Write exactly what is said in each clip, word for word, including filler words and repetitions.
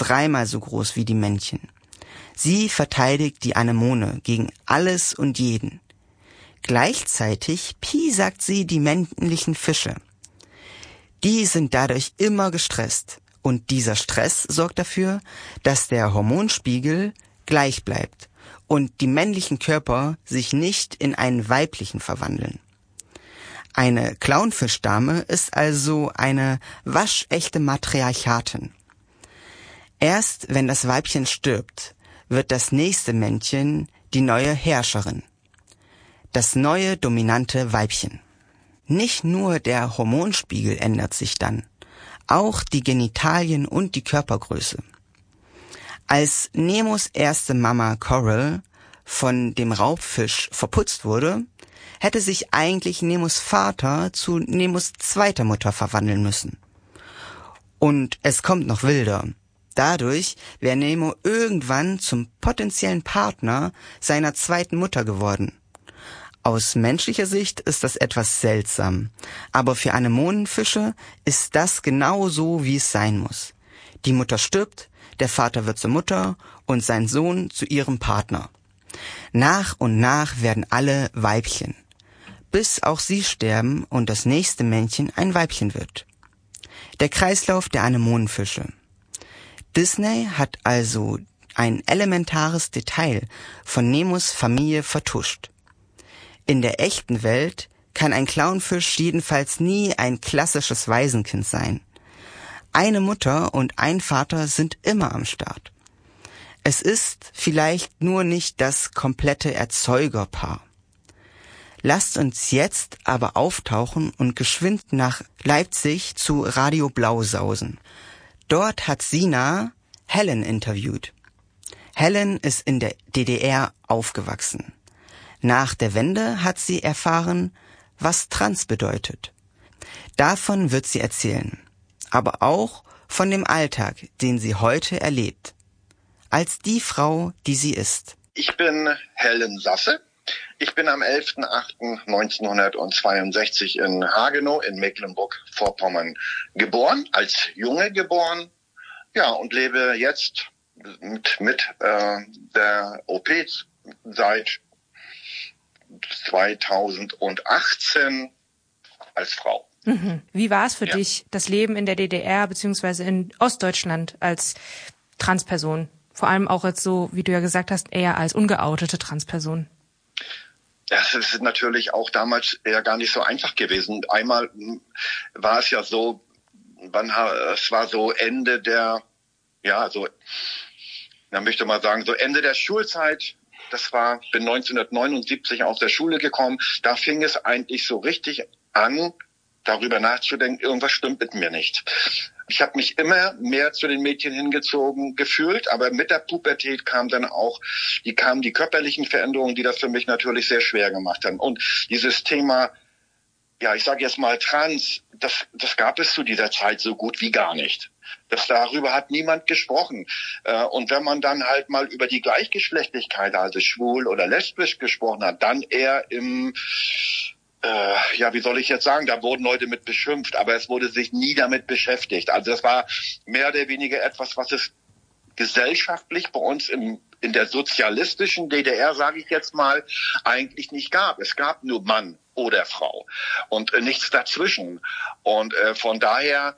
dreimal so groß wie die Männchen. Sie verteidigt die Anemone gegen alles und jeden. Gleichzeitig piesackt sie die männlichen Fische. Die sind dadurch immer gestresst. Und dieser Stress sorgt dafür, dass der Hormonspiegel gleich bleibt und die männlichen Körper sich nicht in einen weiblichen verwandeln. Eine Clownfischdame ist also eine waschechte Matriarchatin. Erst wenn das Weibchen stirbt, wird das nächste Männchen die neue Herrscherin. Das neue dominante Weibchen. Nicht nur der Hormonspiegel ändert sich dann, auch die Genitalien und die Körpergröße. Als Nemos erste Mama Coral von dem Raubfisch verputzt wurde, hätte sich eigentlich Nemos Vater zu Nemos zweiter Mutter verwandeln müssen. Und es kommt noch wilder. Dadurch wäre Nemo irgendwann zum potenziellen Partner seiner zweiten Mutter geworden. Aus menschlicher Sicht ist das etwas seltsam, aber für Anemonenfische ist das genau so, wie es sein muss. Die Mutter stirbt, der Vater wird zur Mutter und sein Sohn zu ihrem Partner. Nach und nach werden alle Weibchen, bis auch sie sterben und das nächste Männchen ein Weibchen wird. Der Kreislauf der Anemonenfische. Disney hat also ein elementares Detail von Nemos Familie vertuscht. In der echten Welt kann ein Clownfisch jedenfalls nie ein klassisches Waisenkind sein. Eine Mutter und ein Vater sind immer am Start. Es ist vielleicht nur nicht das komplette Erzeugerpaar. Lasst uns jetzt aber auftauchen und geschwind nach Leipzig zu Radio Blau sausen. Dort hat Sina Helen interviewt. Helen ist in der D D R aufgewachsen. Nach der Wende hat sie erfahren, was Trans bedeutet. Davon wird sie erzählen, aber auch von dem Alltag, den sie heute erlebt, als die Frau, die sie ist. Ich bin Helen Sasse. Ich bin am elften achten neunzehnhundertzweiundsechzig in Hagenow in Mecklenburg-Vorpommern geboren, als Junge geboren, ja, und lebe jetzt mit, mit äh, der O P seit zweitausendachtzehn als Frau. Mhm. Wie war es für ja. dich, das Leben in der D D R bzw. in Ostdeutschland als Transperson? Vor allem auch jetzt so, wie du ja gesagt hast, eher als ungeoutete Transperson. Das ist natürlich auch damals eher gar nicht so einfach gewesen. Einmal war es ja so, wann, es war so Ende der, ja, so, dann möchte ich mal sagen, so Ende der Schulzeit. Das war, bin neunzehnhundertneunundsiebzig aus der Schule gekommen. Da fing es eigentlich so richtig an, darüber nachzudenken, irgendwas stimmt mit mir nicht. Ich habe mich immer mehr zu den Mädchen hingezogen gefühlt, aber mit der Pubertät kam dann auch, die kamen die körperlichen Veränderungen, die das für mich natürlich sehr schwer gemacht haben. Und dieses Thema, ja, ich sage jetzt mal Trans, das, das gab es zu dieser Zeit so gut wie gar nicht. Das, darüber hat niemand gesprochen. Und wenn man dann halt mal über die Gleichgeschlechtlichkeit, also schwul oder lesbisch gesprochen hat, dann eher im, äh, ja, wie soll ich jetzt sagen, da wurden Leute mit beschimpft, aber es wurde sich nie damit beschäftigt. Also das war mehr oder weniger etwas, was es gesellschaftlich bei uns im in der sozialistischen D D R, sage ich jetzt mal, eigentlich nicht gab. Es gab nur Mann oder Frau und äh, nichts dazwischen. Und äh, von daher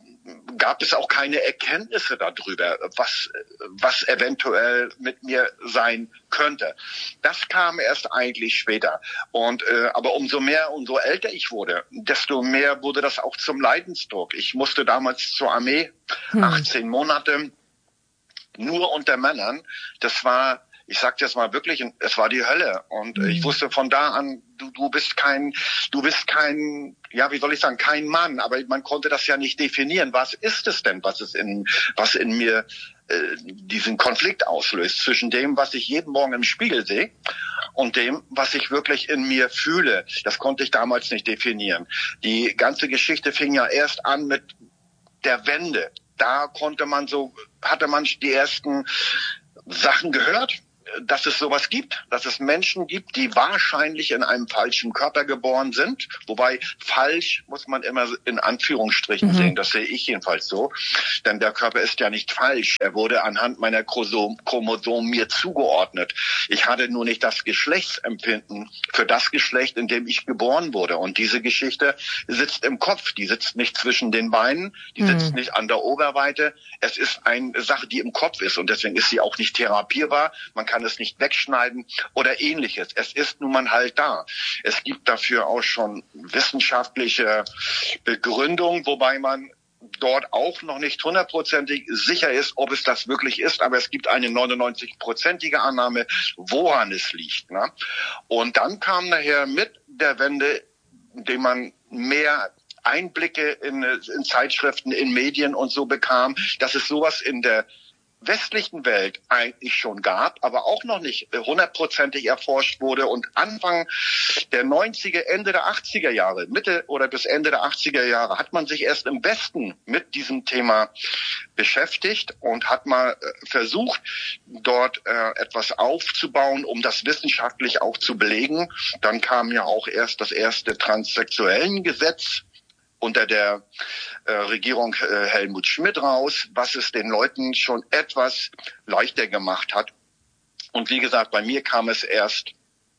gab es auch keine Erkenntnisse darüber, was was eventuell mit mir sein könnte. Das kam erst eigentlich später. Und äh, aber umso mehr, umso älter ich wurde, desto mehr wurde das auch zum Leidensdruck. Ich musste damals zur Armee, hm. achtzehn Monate, nur unter Männern. Das war, ich sag das mal wirklich, es war die Hölle. Und mhm. ich wusste von da an, du, du bist kein, du bist kein, ja, wie soll ich sagen, kein Mann. Aber man konnte das ja nicht definieren. Was ist es denn, was es in, was in mir äh, diesen Konflikt auslöst zwischen dem, was ich jeden Morgen im Spiegel sehe und dem, was ich wirklich in mir fühle? Das konnte ich damals nicht definieren. Die ganze Geschichte fing ja erst an mit der Wende. Da konnte man so, hatte man die ersten Sachen gehört. dass es sowas gibt, dass es Menschen gibt, die wahrscheinlich in einem falschen Körper geboren sind. Wobei falsch muss man immer in Anführungsstrichen mhm. sehen. Das sehe ich jedenfalls so. Denn der Körper ist ja nicht falsch. Er wurde anhand meiner Chromosomen mir zugeordnet. Ich hatte nur nicht das Geschlechtsempfinden für das Geschlecht, in dem ich geboren wurde. Und diese Geschichte sitzt im Kopf. Die sitzt nicht zwischen den Beinen. Die mhm. sitzt nicht an der Oberweite. Es ist eine Sache, die im Kopf ist. Und deswegen ist sie auch nicht therapierbar. Man kann es nicht wegschneiden oder ähnliches. Es ist nun mal halt da. Es gibt dafür auch schon wissenschaftliche Begründungen, wobei man dort auch noch nicht hundertprozentig sicher ist, ob es das wirklich ist, aber es gibt eine neunundneunzig-prozentige Annahme, woran es liegt. Ne? Und dann kam nachher mit der Wende, indem man mehr Einblicke in, in Zeitschriften, in Medien und so bekam, dass es sowas in der westlichen Welt eigentlich schon gab, aber auch noch nicht hundertprozentig erforscht wurde. Und Anfang der neunziger, Ende der achtziger Jahre, Mitte oder bis Ende der achtziger Jahre, hat man sich erst im Westen mit diesem Thema beschäftigt und hat mal versucht, dort äh, etwas aufzubauen, um das wissenschaftlich auch zu belegen. Dann kam ja auch erst das erste Transsexuellengesetz unter der äh, Regierung äh, Helmut Schmidt raus, was es den Leuten schon etwas leichter gemacht hat. Und wie gesagt, bei mir kam es erst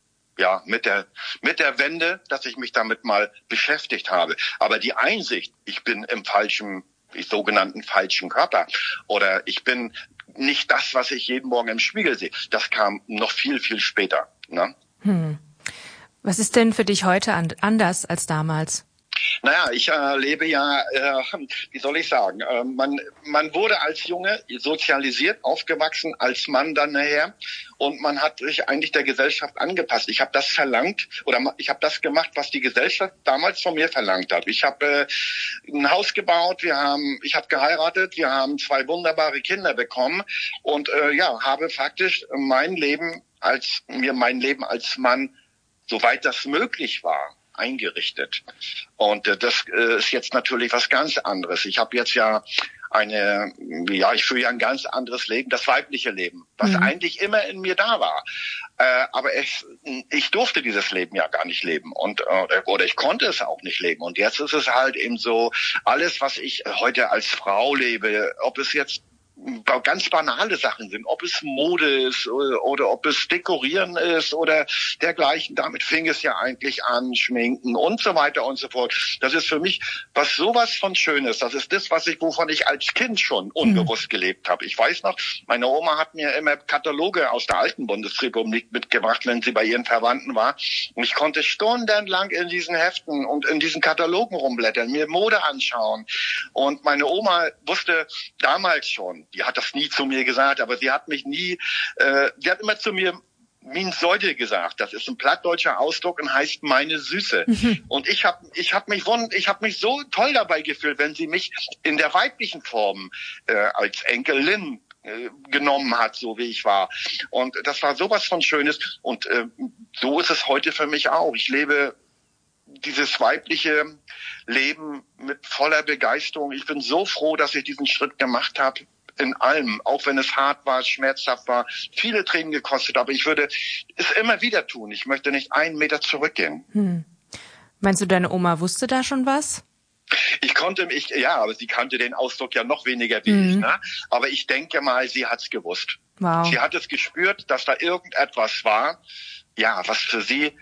ja mit der mit der Wende, dass ich mich damit mal beschäftigt habe. Aber die Einsicht, ich bin im falschen, im sogenannten falschen Körper oder ich bin nicht das, was ich jeden Morgen im Spiegel sehe, das kam noch viel, viel später. Ne? Hm. Was ist denn für dich heute an, anders als damals? Naja, ich äh, lebe ja, äh, wie soll ich sagen, äh, man man wurde als Junge sozialisiert, aufgewachsen, als Mann dann nachher und man hat sich eigentlich der Gesellschaft angepasst. Ich habe das verlangt oder ich habe das gemacht, was die Gesellschaft damals von mir verlangt hat. Ich habe äh, ein Haus gebaut, wir haben, ich habe geheiratet, wir haben zwei wunderbare Kinder bekommen und äh, ja, habe faktisch mein Leben als mir mein Leben als Mann, soweit das möglich war, eingerichtet. Und äh, das äh, ist jetzt natürlich was ganz anderes. Ich habe jetzt ja eine, ja, ich führe ja ein ganz anderes Leben, das weibliche Leben, was mhm. eigentlich immer in mir da war. Äh, aber ich, ich durfte dieses Leben ja gar nicht leben und äh, oder ich konnte es auch nicht leben. Und jetzt ist es halt eben so, alles, was ich heute als Frau lebe, ob es jetzt ganz banale Sachen sind, ob es Mode ist oder, oder ob es Dekorieren ist oder dergleichen. Damit fing es ja eigentlich an, Schminken und so weiter und so fort. Das ist für mich was sowas von Schönes. Das ist das, was ich, wovon ich als Kind schon unbewusst gelebt habe. Ich weiß noch, meine Oma hat mir immer Kataloge aus der alten Bundesrepublik mitgebracht, wenn sie bei ihren Verwandten war. Und ich konnte stundenlang in diesen Heften und in diesen Katalogen rumblättern, mir Mode anschauen. Und meine Oma wusste damals schon, die hat das nie zu mir gesagt, aber sie hat mich nie, äh, die hat immer zu mir Minsäute gesagt. Das ist ein plattdeutscher Ausdruck und heißt meine Süße. Mhm. Und ich habe ich hab mich wund, ich habe mich so toll dabei gefühlt, wenn sie mich in der weiblichen Form äh, als Enkelin äh, genommen hat, so wie ich war. Und das war sowas von Schönes. Und äh, so ist es heute für mich auch. Ich lebe dieses weibliche Leben mit voller Begeisterung. Ich bin so froh, dass ich diesen Schritt gemacht habe. In allem, auch wenn es hart war, schmerzhaft war, viele Tränen gekostet, aber ich würde es immer wieder tun. Ich möchte nicht einen Meter zurückgehen. Hm. Meinst du, deine Oma wusste da schon was? Ich konnte mich, ja, aber sie kannte den Ausdruck ja noch weniger wie mhm. ich, ne? Aber ich denke mal, sie hat's gewusst. Wow. Sie hat es gespürt, dass da irgendetwas war, ja, was für sie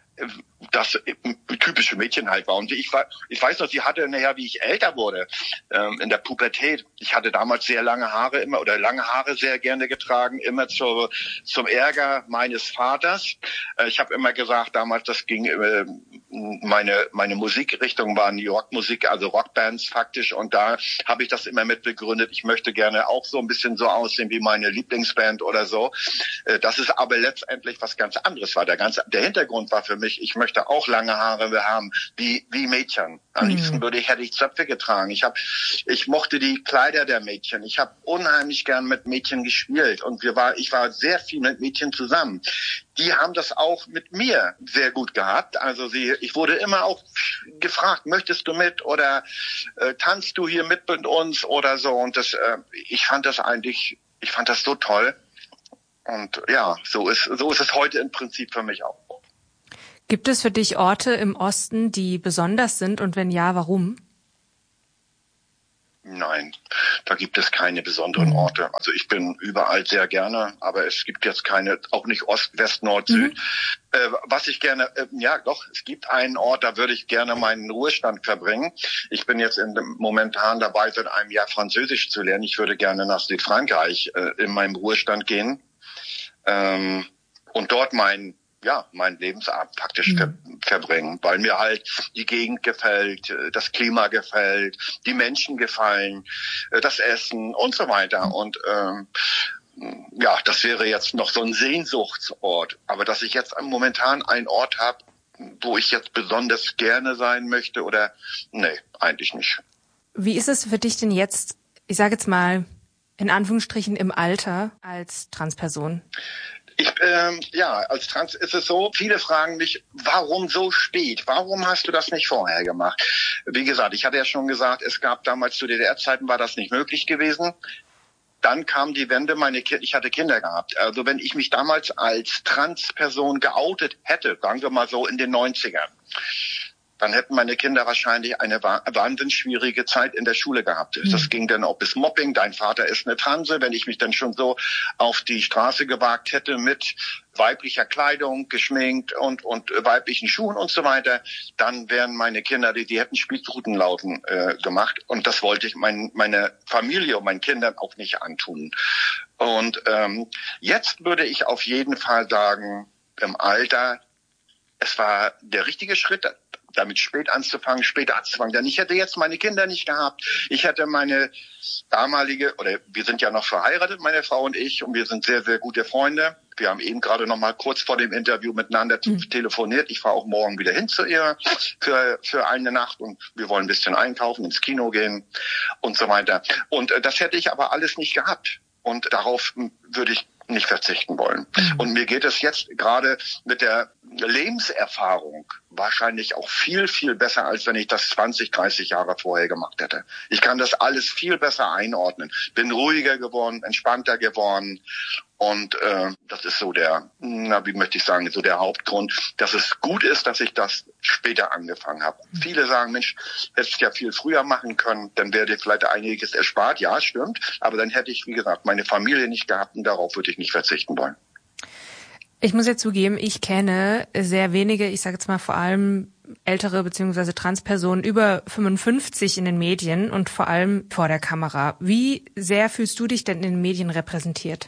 das typische Mädchen halt war. Und ich war, ich weiß noch, sie hatte nachher, wie ich älter wurde, ähm, in der Pubertät. Ich hatte damals sehr lange Haare immer oder lange Haare sehr gerne getragen, immer zur, zum Ärger meines Vaters. Äh, ich habe immer gesagt, damals, das ging, äh, meine meine Musikrichtung war New York Musik, also Rockbands faktisch. Und da habe ich das immer mit begründet. Ich möchte gerne auch so ein bisschen so aussehen wie meine Lieblingsband oder so. Äh, das ist aber letztendlich was ganz anderes war. Der ganze, der Hintergrund war für mich, ich möchte auch lange Haare haben, wie wie Mädchen. Am liebsten würde ich, hätte ich Zöpfe getragen. Ich habe, ich mochte die Kleider der Mädchen. Ich habe unheimlich gern mit Mädchen gespielt und wir war, ich war sehr viel mit Mädchen zusammen. Die haben das auch mit mir sehr gut gehabt. Also sie, ich wurde immer auch gefragt, möchtest du mit oder äh, tanzt du hier mit mit uns oder so. Und das, äh, ich fand das eigentlich, ich fand das so toll. Und ja, so ist, so ist es heute im Prinzip für mich auch. Gibt es für dich Orte im Osten, die besonders sind und wenn ja, warum? Nein, da gibt es keine besonderen Orte. Also ich bin überall sehr gerne, aber es gibt jetzt keine, auch nicht Ost, West, Nord, Süd. Mhm. Äh, was ich gerne, äh, ja doch, es gibt einen Ort, da würde ich gerne meinen Ruhestand verbringen. Ich bin jetzt in, momentan dabei, seit einem Jahr Französisch zu lernen. Ich würde gerne nach Südfrankreich äh, in meinem Ruhestand gehen ähm, und dort mein ja, mein Lebensabend praktisch ver- verbringen, weil mir halt die Gegend gefällt, das Klima gefällt, die Menschen gefallen, das Essen und so weiter. Und ähm, ja, das wäre jetzt noch so ein Sehnsuchtsort. Aber dass ich jetzt momentan einen Ort habe, wo ich jetzt besonders gerne sein möchte oder, nee, eigentlich nicht. Wie ist es für dich denn jetzt, ich sage jetzt mal, in Anführungsstrichen im Alter als Transperson? Ich, ähm, ja, als Trans ist es so, viele fragen mich, warum so spät? Warum hast du das nicht vorher gemacht? Wie gesagt, ich hatte ja schon gesagt, es gab damals zu D D R-Zeiten war das nicht möglich gewesen. Dann kam die Wende, meine Ki- ich hatte Kinder gehabt. Also wenn ich mich damals als Transperson geoutet hätte, sagen wir mal so in den neunzigern, dann hätten meine Kinder wahrscheinlich eine wahnsinnig schwierige Zeit in der Schule gehabt. Mhm. Das ging dann auch bis Mobbing. Dein Vater ist eine Transe. Wenn ich mich dann schon so auf die Straße gewagt hätte mit weiblicher Kleidung, geschminkt und und weiblichen Schuhen und so weiter, dann wären meine Kinder, die, die hätten Spießrutenlauten äh, gemacht. Und das wollte ich mein, meine Familie und meinen Kindern auch nicht antun. Und ähm, jetzt würde ich auf jeden Fall sagen, im Alter, es war der richtige Schritt, damit spät anzufangen, später anzufangen. Denn ich hätte jetzt meine Kinder nicht gehabt. Ich hätte meine damalige, oder wir sind ja noch verheiratet, meine Frau und ich, und wir sind sehr, sehr gute Freunde. Wir haben eben gerade noch mal kurz vor dem Interview miteinander mhm. telefoniert. Ich fahre auch morgen wieder hin zu ihr für für eine Nacht und wir wollen ein bisschen einkaufen, ins Kino gehen und so weiter. Und äh, das hätte ich aber alles nicht gehabt. Und darauf würde ich nicht verzichten wollen. Mhm. Und mir geht es jetzt gerade mit der Lebenserfahrung wahrscheinlich auch viel, viel besser, als wenn ich das zwanzig, dreißig Jahre vorher gemacht hätte. Ich kann das alles viel besser einordnen. Bin ruhiger geworden, entspannter geworden. Und äh, das ist so der, na, wie möchte ich sagen, so der Hauptgrund, dass es gut ist, dass ich das später angefangen habe. Mhm. Viele sagen, Mensch, hättest du ja viel früher machen können, dann wäre dir vielleicht einiges erspart. Ja, stimmt. Aber dann hätte ich, wie gesagt, meine Familie nicht gehabt und darauf würde ich nicht verzichten wollen. Ich muss ja zugeben, ich kenne sehr wenige, ich sage jetzt mal vor allem ältere bzw. Transpersonen über fünfundfünfzig in den Medien und vor allem vor der Kamera. Wie sehr fühlst du dich denn in den Medien repräsentiert?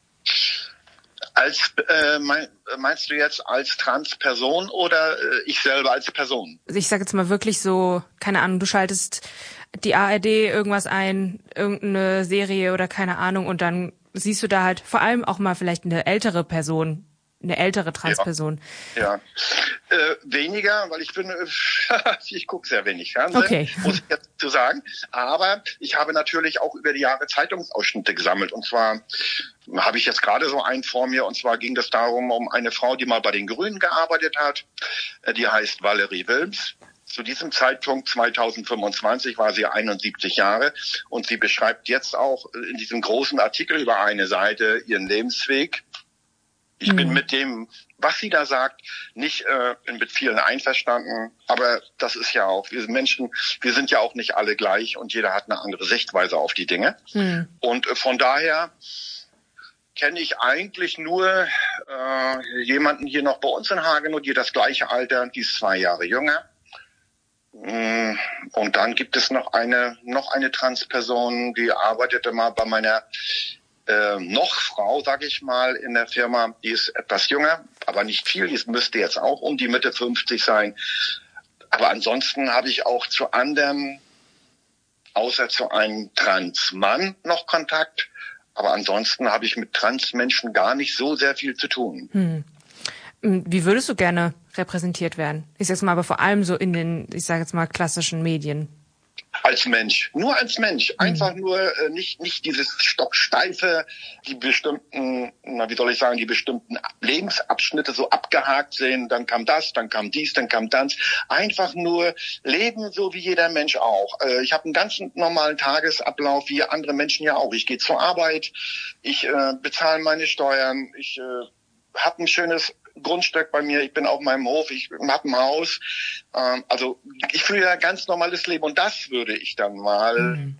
Als äh, mein, meinst du jetzt als Transperson oder äh, ich selber als Person? Also ich sage jetzt mal wirklich so, keine Ahnung, du schaltest die A R D irgendwas ein, irgendeine Serie oder keine Ahnung und dann siehst du da halt vor allem auch mal vielleicht eine ältere Person, eine ältere Transperson. Ja, ja. Äh, weniger, weil ich bin, äh, ich gucke sehr wenig Fernsehen, okay. muss ich jetzt zu sagen. Aber ich habe natürlich auch über die Jahre Zeitungsausschnitte gesammelt. Und zwar habe ich jetzt gerade so einen vor mir. Und zwar ging es darum, um eine Frau, die mal bei den Grünen gearbeitet hat. Die heißt Valerie Wilms. Zu diesem Zeitpunkt zweitausendfünfundzwanzig war sie einundsiebzig Jahre und sie beschreibt jetzt auch in diesem großen Artikel über eine Seite ihren Lebensweg. Ich mhm. bin mit dem, was sie da sagt, nicht äh, mit vielen einverstanden, aber das ist ja auch, wir Menschen, wir sind ja auch nicht alle gleich und jeder hat eine andere Sichtweise auf die Dinge. Mhm. Und äh, von daher kenne ich eigentlich nur äh, jemanden hier noch bei uns in Hagenow, die das gleiche Alter, die ist zwei Jahre jünger. Und dann gibt es noch eine noch eine Transperson, die arbeitete mal bei meiner äh, noch Frau, sag ich mal, in der Firma. Die ist etwas jünger, aber nicht viel. Die müsste jetzt auch um die Mitte fünfzig sein. Aber ansonsten habe ich auch zu anderen, außer zu einem Transmann, noch Kontakt. Aber ansonsten habe ich mit Transmenschen gar nicht so sehr viel zu tun. Hm. Wie würdest du gerne repräsentiert werden? Ich sag's mal, aber vor allem so in den, ich sage jetzt mal, klassischen Medien. Als Mensch, nur als Mensch, einfach nur äh, nicht nicht dieses stocksteife, die bestimmten, na wie soll ich sagen, die bestimmten Lebensabschnitte so abgehakt sehen, dann kam das, dann kam dies, dann kam das, einfach nur leben so wie jeder Mensch auch. Äh, ich habe einen ganz normalen Tagesablauf wie andere Menschen ja auch. Ich gehe zur Arbeit, ich äh, bezahle meine Steuern, ich äh, habe ein schönes Grundstück bei mir, ich bin auf meinem Hof, ich habe ein Haus. Ähm, also ich führe ja ein ganz normales Leben und das würde ich dann mal mhm.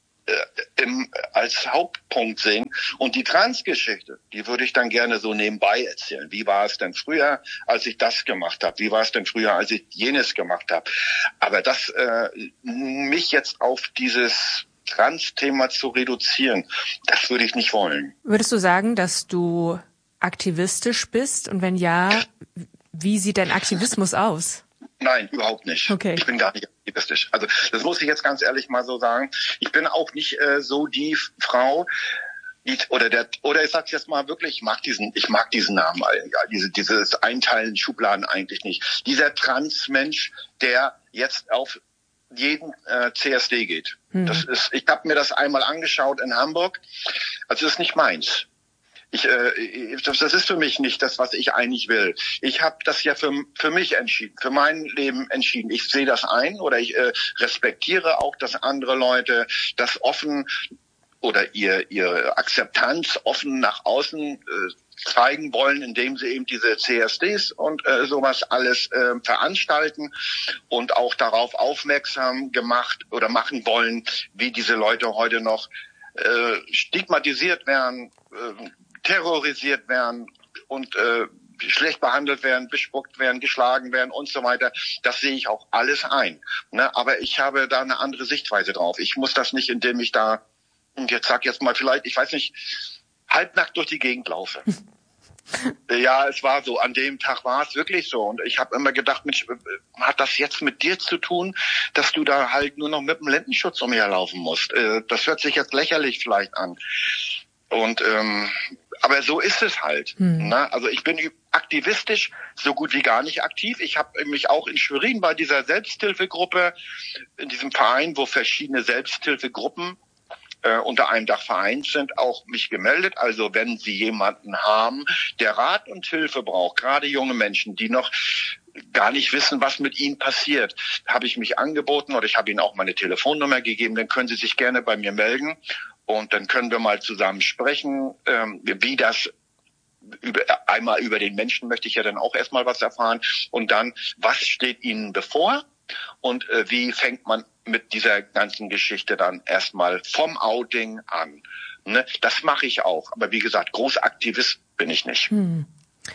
äh, im, als Hauptpunkt sehen. Und die Transgeschichte, die würde ich dann gerne so nebenbei erzählen. Wie war es denn früher, als ich das gemacht habe? Wie war es denn früher, als ich jenes gemacht habe? Aber das äh, mich jetzt auf dieses Trans-Thema zu reduzieren, das würde ich nicht wollen. Würdest du sagen, dass du aktivistisch bist? Und wenn ja, wie sieht dein Aktivismus aus? Nein, überhaupt nicht. Okay. Ich bin gar nicht aktivistisch. Also das muss ich jetzt ganz ehrlich mal so sagen. Ich bin auch nicht äh, so die Frau, die, oder der, oder ich sag's jetzt mal wirklich, ich mag diesen, ich mag diesen Namen, ja, diese, dieses Einteilen Schubladen eigentlich nicht. Dieser Transmensch, der jetzt auf jeden äh, C S D geht. Hm. Das ist, ich habe mir das einmal angeschaut in Hamburg. Also das ist nicht meins. Ich, äh, das ist für mich nicht das, was ich eigentlich will. Ich habe das ja für, für mich entschieden, für mein Leben entschieden. Ich sehe das ein oder ich äh, respektiere auch, dass andere Leute das offen oder ihr ihre Akzeptanz offen nach außen äh, zeigen wollen, indem sie eben diese C S Ds und äh, sowas alles äh, veranstalten und auch darauf aufmerksam gemacht oder machen wollen, wie diese Leute heute noch äh, stigmatisiert werden, äh, terrorisiert werden und äh, schlecht behandelt werden, bespuckt werden, geschlagen werden und so weiter. Das sehe ich auch alles ein. Ne? Aber ich habe da eine andere Sichtweise drauf. Ich muss das nicht, indem ich da, und jetzt sag jetzt mal vielleicht, ich weiß nicht, halbnackt durch die Gegend laufe. Ja, es war so. An dem Tag war es wirklich so. Und ich habe immer gedacht, Mensch, hat das jetzt mit dir zu tun, dass du da halt nur noch mit dem Lendenschutz umherlaufen musst? Äh, das hört sich jetzt lächerlich vielleicht an. Und ähm, aber so ist es halt. Hm. Ne? Also ich bin aktivistisch so gut wie gar nicht aktiv. Ich habe mich auch in Schwerin bei dieser Selbsthilfegruppe, in diesem Verein, wo verschiedene Selbsthilfegruppen äh, unter einem Dach vereint sind, auch mich gemeldet. Also wenn Sie jemanden haben, der Rat und Hilfe braucht, gerade junge Menschen, die noch gar nicht wissen, was mit ihnen passiert, habe ich mich angeboten oder ich habe ihnen auch meine Telefonnummer gegeben, dann können Sie sich gerne bei mir melden. Und dann können wir mal zusammen sprechen, ähm, wie das über, einmal über den Menschen möchte ich ja dann auch erstmal was erfahren. Und dann, was steht Ihnen bevor? Und äh, wie fängt man mit dieser ganzen Geschichte dann erstmal vom Outing an? Ne? Das mache ich auch. Aber wie gesagt, Großaktivist bin ich nicht. Hm.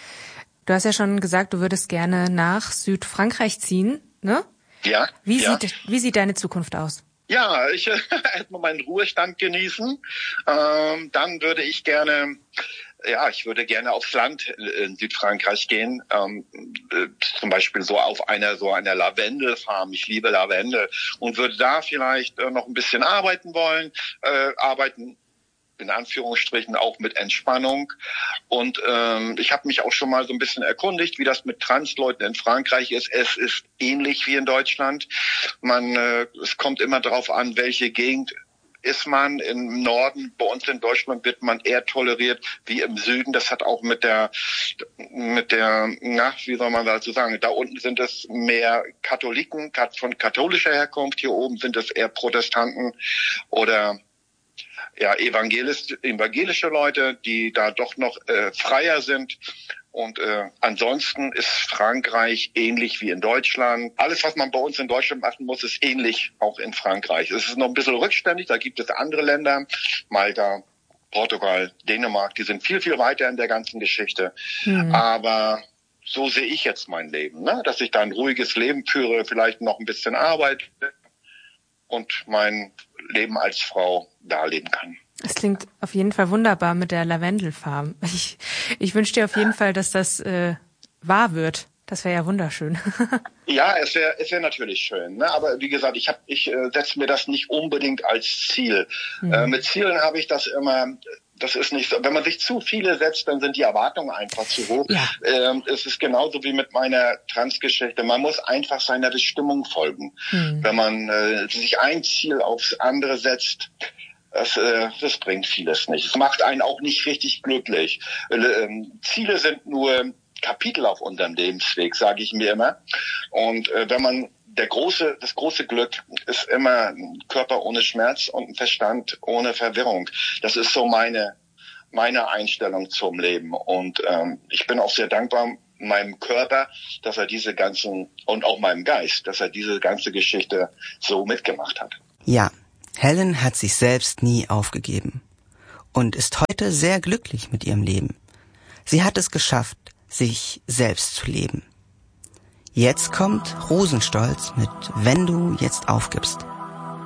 Du hast ja schon gesagt, du würdest gerne nach Südfrankreich ziehen, ne? Ja. Wie ja. sieht, wie sieht deine Zukunft aus? Ja, ich äh, erstmal meinen Ruhestand genießen. Ähm, dann würde ich gerne, ja, ich würde gerne aufs Land in Südfrankreich gehen. Ähm, äh, zum Beispiel so auf einer so einer Lavendelfarm. Ich liebe Lavendel und würde da vielleicht äh, noch ein bisschen arbeiten wollen, äh, arbeiten. In Anführungsstrichen auch mit Entspannung. Und ähm, ich habe mich auch schon mal so ein bisschen erkundigt, wie das mit Transleuten in Frankreich ist. Es ist ähnlich wie in Deutschland. Man, äh, es kommt immer darauf an, welche Gegend ist man. Im Norden, bei uns in Deutschland, wird man eher toleriert wie im Süden. Das hat auch mit der, mit der, na, wie soll man dazu sagen, da unten sind es mehr Katholiken von katholischer Herkunft, hier oben sind es eher Protestanten oder ja, evangelisch, evangelische Leute, die da doch noch äh, freier sind. Und äh, ansonsten ist Frankreich ähnlich wie in Deutschland. Alles, was man bei uns in Deutschland machen muss, ist ähnlich auch in Frankreich. Es ist noch ein bisschen rückständig, da gibt es andere Länder, Malta, Portugal, Dänemark, die sind viel, viel weiter in der ganzen Geschichte. Mhm. Aber so sehe ich jetzt mein Leben, ne? Dass ich da ein ruhiges Leben führe, vielleicht noch ein bisschen arbeite und mein Leben als Frau darleben kann. Es klingt auf jeden Fall wunderbar mit der Lavendelfarm. Ich, ich wünsche dir auf jeden Fall, dass das äh, wahr wird. Das wäre ja wunderschön. Ja, es wäre es wäre natürlich schön. Ne? Aber wie gesagt, ich hab, ich äh, setze mir das nicht unbedingt als Ziel. Mhm. Äh, mit Zielen habe ich das immer, das ist nicht so. Wenn man sich zu viele setzt, dann sind die Erwartungen einfach zu hoch. Ja. Ähm, es ist genauso wie mit meiner Transgeschichte. Man muss einfach seiner Bestimmung folgen. Hm. Wenn man äh, sich ein Ziel aufs andere setzt, das, äh, das bringt vieles nicht. Es macht einen auch nicht richtig glücklich. Ähm, Ziele sind nur Kapitel auf unserem Lebensweg, sage ich mir immer. Und äh, wenn man der große, das große Glück ist immer ein Körper ohne Schmerz und ein Verstand ohne Verwirrung. Das ist so meine meine Einstellung zum Leben. Und ähm, ich bin auch sehr dankbar meinem Körper, dass er diese ganzen und auch meinem Geist, dass er diese ganze Geschichte so mitgemacht hat. Ja, Helen hat sich selbst nie aufgegeben und ist heute sehr glücklich mit ihrem Leben. Sie hat es geschafft, sich selbst zu leben. Jetzt kommt Rosenstolz mit Wenn du jetzt aufgibst.